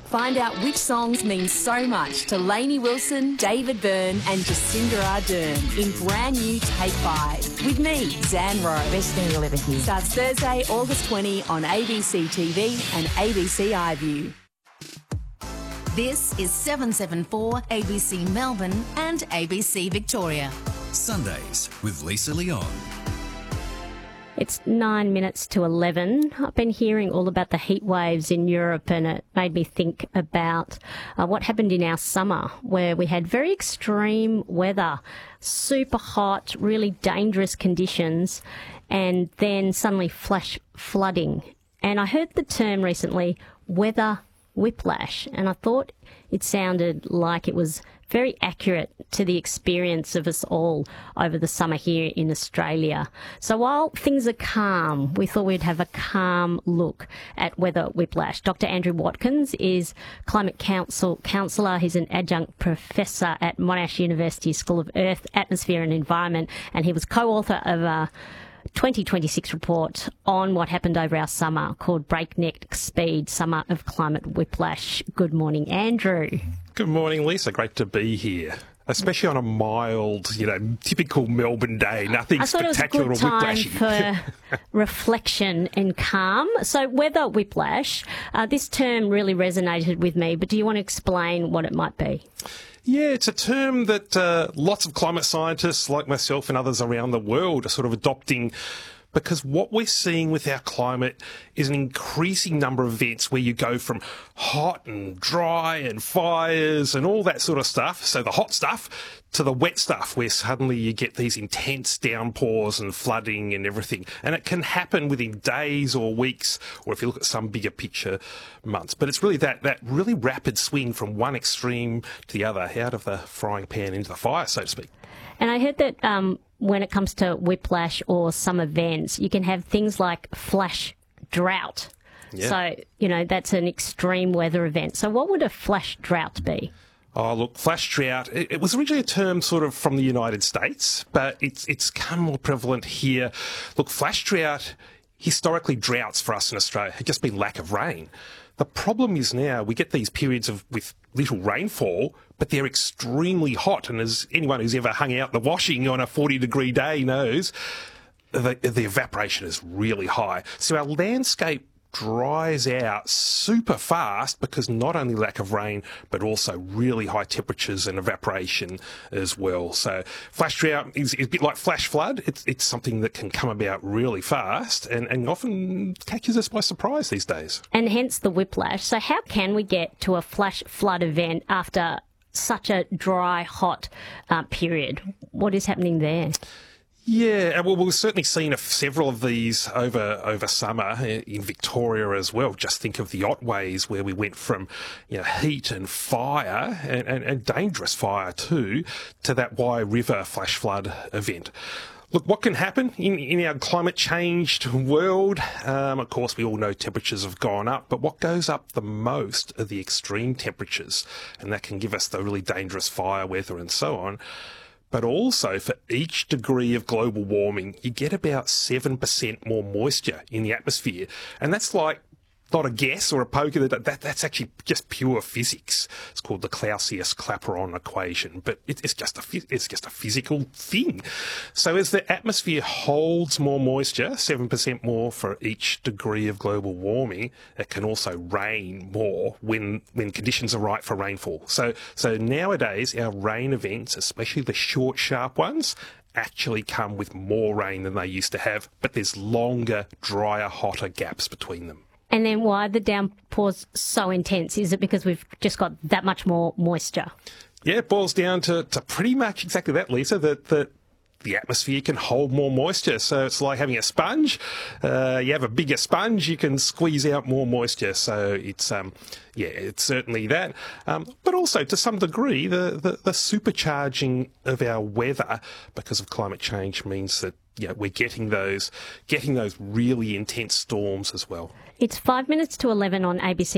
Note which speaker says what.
Speaker 1: Find out which songs mean so much to Lainey Wilson, David Byrne and Jacinda Ardern in brand new Take 5 with me, Zan Rowe.
Speaker 2: Best thing you'll ever hear.
Speaker 1: Starts Thursday, August 20 on ABC TV and ABC iView.
Speaker 3: This is 774 ABC Melbourne and ABC Victoria.
Speaker 4: Sundays with Lisa Leon.
Speaker 5: It's 9 minutes to 11. I've been hearing all about the heat waves in Europe, and it made me think about what happened in our summer, where we had very extreme weather, super hot, really dangerous conditions, and then suddenly flash flooding. And I heard the term recently, weather whiplash, and I thought it sounded like it was very accurate to the experience of us all over the summer here in Australia. So while things are calm, we thought we'd have a calm look at weather whiplash. Dr. Andrew Watkins is Climate Counsellor. He's an adjunct professor at Monash University School of Earth, Atmosphere and Environment, and he was co-author of a 2026 report on what happened over our summer called Breakneck Speed, Summer of Climate Whiplash. Good morning, Andrew.
Speaker 6: Good morning, Lisa. Great to be here. Especially on a mild, typical Melbourne day. Nothing spectacular or whiplashy.
Speaker 5: I thought it was a good time for reflection and calm. So weather whiplash, this term really resonated with me, but do you want to explain what it might be?
Speaker 6: Yeah, it's a term that lots of climate scientists like myself and others around the world are sort of adopting, because what we're seeing with our climate is an increasing number of events where you go from hot and dry and fires and all that sort of stuff, so the hot stuff, to the wet stuff where suddenly you get these intense downpours and flooding and everything. And it can happen within days or weeks, or if you look at some bigger picture, months. But it's really that really rapid swing from one extreme to the other, out of the frying pan into the fire, so to speak.
Speaker 5: And I heard that when it comes to whiplash or some events, you can have things like flash drought.
Speaker 6: Yeah.
Speaker 5: So, that's an extreme weather event. So what would a flash drought be?
Speaker 6: Oh, look, flash drought, it was originally a term sort of from the United States, but it's come more prevalent here. Look, flash drought, historically droughts for us in Australia have just been lack of rain. The problem is now we get these periods with little rainfall, but they're extremely hot. And as anyone who's ever hung out in the washing on a 40-degree day knows, the evaporation is really high. So our landscape dries out super fast because not only lack of rain, but also really high temperatures and evaporation as well. So flash drought is a bit like flash flood. It's something that can come about really fast and often catches us by surprise these days.
Speaker 5: And hence the whiplash. So how can we get to a flash flood event after such a dry, hot period? What is happening there?
Speaker 6: Yeah, well, we've certainly seen several of these over summer in Victoria as well. Just think of the Otways, where we went from heat and fire and dangerous fire too, to that Wye River flash flood event. Look, what can happen in our climate changed world? Of course, we all know temperatures have gone up, but what goes up the most are the extreme temperatures, and that can give us the really dangerous fire weather and so on. But also, for each degree of global warming, you get about 7% more moisture in the atmosphere. And that's like not a guess or a poker. That's actually just pure physics. It's called the Clausius-Clapeyron equation, but it's just a physical thing. So as the atmosphere holds more moisture, 7% more for each degree of global warming, it can also rain more when conditions are right for rainfall. So nowadays, our rain events, especially the short, sharp ones, actually come with more rain than they used to have, but there's longer, drier, hotter gaps between them.
Speaker 5: And then why are the downpours so intense? Is it because we've just got that much more moisture?
Speaker 6: Yeah, it boils down to pretty much exactly that, Lisa, that the atmosphere can hold more moisture. So it's like having a sponge. You have a bigger sponge, you can squeeze out more moisture. So it's certainly that. But also, to some degree, the supercharging of our weather because of climate change means that we're getting those really intense storms as well.
Speaker 5: It's 5 minutes to 11 on ABC